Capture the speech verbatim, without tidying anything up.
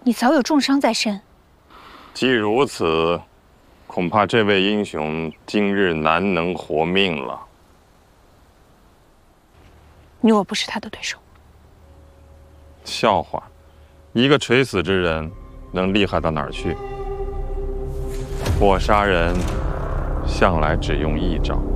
你早有重伤在身。 既如此，恐怕这位英雄今日难能活命了。 你我不是他的对手。 笑话，一个垂死之人，能厉害到哪儿去？我杀人，向来只用一招。